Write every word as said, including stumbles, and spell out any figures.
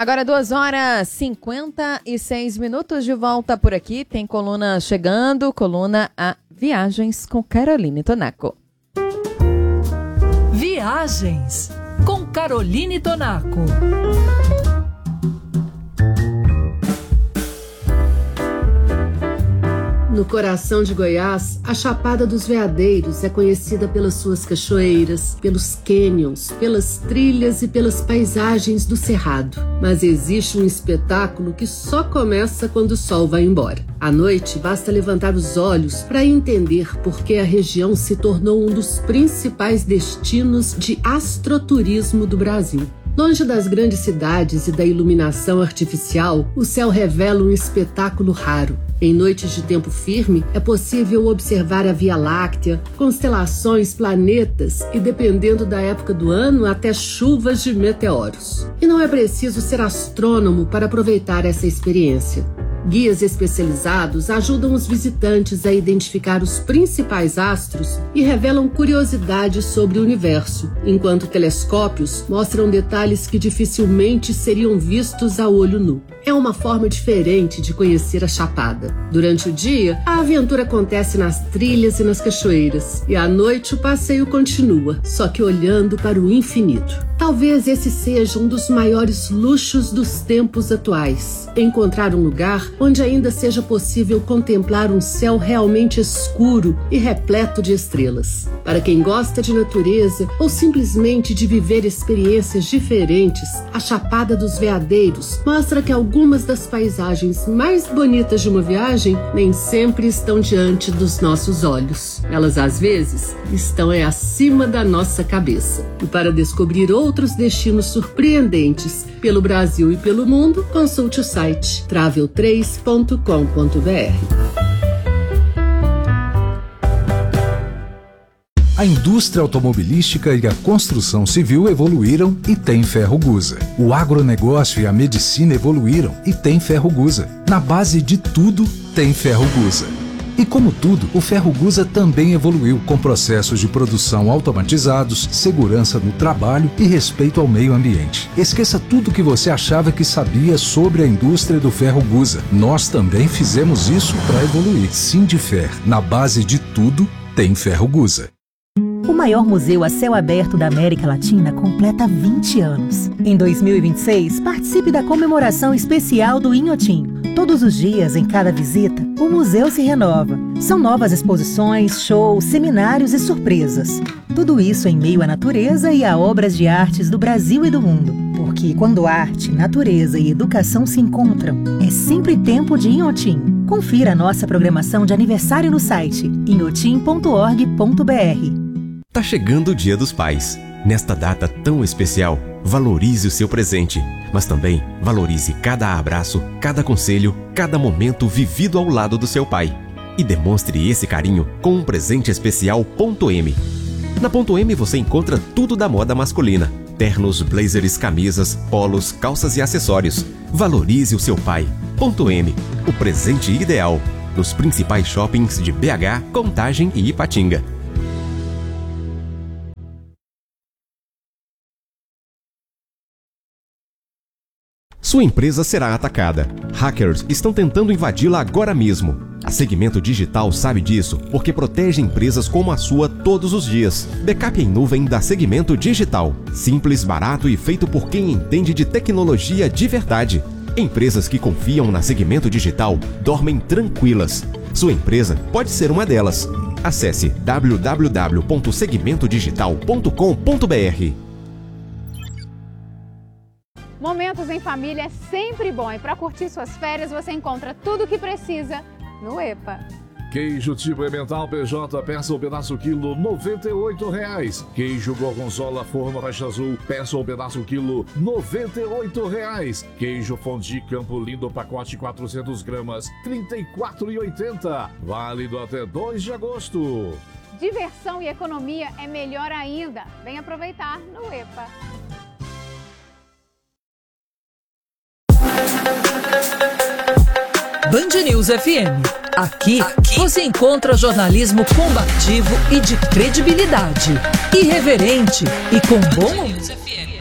Agora duas horas e cinquenta e seis minutos de volta por aqui. Tem coluna chegando, coluna a Viagens com Caroline Tonaco. Viagens com Caroline Tonaco. No coração de Goiás, a Chapada dos Veadeiros é conhecida pelas suas cachoeiras, pelos cânions, pelas trilhas e pelas paisagens do Cerrado. Mas existe um espetáculo que só começa quando o sol vai embora. À noite, basta levantar os olhos para entender por que a região se tornou um dos principais destinos de astroturismo do Brasil. Longe das grandes cidades e da iluminação artificial, o céu revela um espetáculo raro. Em noites de tempo firme, é possível observar a Via Láctea, constelações, planetas e, dependendo da época do ano, até chuvas de meteoros. E não é preciso ser astrônomo para aproveitar essa experiência. Guias especializados ajudam os visitantes a identificar os principais astros e revelam curiosidades sobre o universo, enquanto telescópios mostram detalhes que dificilmente seriam vistos a olho nu. É uma forma diferente de conhecer a Chapada. Durante o dia, a aventura acontece nas trilhas e nas cachoeiras, e à noite o passeio continua, só que olhando para o infinito. Talvez esse seja um dos maiores luxos dos tempos atuais. Encontrar um lugar onde ainda seja possível contemplar um céu realmente escuro e repleto de estrelas. Para quem gosta de natureza ou simplesmente de viver experiências diferentes, a Chapada dos Veadeiros mostra que algumas das paisagens mais bonitas de uma viagem nem sempre estão diante dos nossos olhos. Elas, às vezes, estão é, acima da nossa cabeça. E para descobrir outros destinos surpreendentes pelo Brasil e pelo mundo, consulte o site travel três ponto com ponto b r. A indústria automobilística e a construção civil evoluíram e tem Ferrogusa. O agronegócio e a medicina evoluíram e tem Ferrogusa. Na base de tudo, tem Ferrogusa. E como tudo, o Ferrogusa também evoluiu com processos de produção automatizados, segurança no trabalho e respeito ao meio ambiente. Esqueça tudo que você achava que sabia sobre a indústria do Ferrogusa. Nós também fizemos isso para evoluir. Sindifer, na base de tudo, tem Ferrogusa. O maior museu a céu aberto da América Latina completa vinte anos. Em dois mil e vinte e seis, participe da comemoração especial do Inhotim. Todos os dias, em cada visita, o museu se renova. São novas exposições, shows, seminários e surpresas. Tudo isso em meio à natureza e a obras de artes do Brasil e do mundo. Porque quando arte, natureza e educação se encontram, é sempre tempo de Inhotim. Confira a nossa programação de aniversário no site inhotim ponto org ponto b r. Tá chegando o Dia dos Pais. Nesta data tão especial, valorize o seu presente, mas também valorize cada abraço, cada conselho, cada momento vivido ao lado do seu pai. E demonstre esse carinho com um presente especial Ponto M. Na Ponto M você encontra tudo da moda masculina: ternos, blazers, camisas, polos, calças e acessórios. Valorize o seu pai. Ponto M, o presente ideal. Nos principais shoppings de B H, Contagem e Ipatinga. Sua empresa será atacada. Hackers estão tentando invadi-la agora mesmo. A Segmento Digital sabe disso porque protege empresas como a sua todos os dias. Backup em nuvem da Segmento Digital. Simples, barato e feito por quem entende de tecnologia de verdade. Empresas que confiam na Segmento Digital dormem tranquilas. Sua empresa pode ser uma delas. Acesse w w w ponto segmento digital ponto com ponto b r. Momentos em família é sempre bom e para curtir suas férias você encontra tudo o que precisa no EPA. Queijo tipo Emmental P J, peça o pedaço quilo, noventa e oito reais. Queijo Gorgonzola Forno Rocha Azul, peça o pedaço quilo, noventa e oito reais. Queijo Fondue Campo Lindo, pacote quatrocentas gramas, trinta e quatro reais e oitenta centavos. Válido até dois de agosto. Diversão e economia é melhor ainda. Vem aproveitar no EPA. Band News F M. Aqui, Aqui você encontra jornalismo combativo e de credibilidade. Irreverente e com bom humor.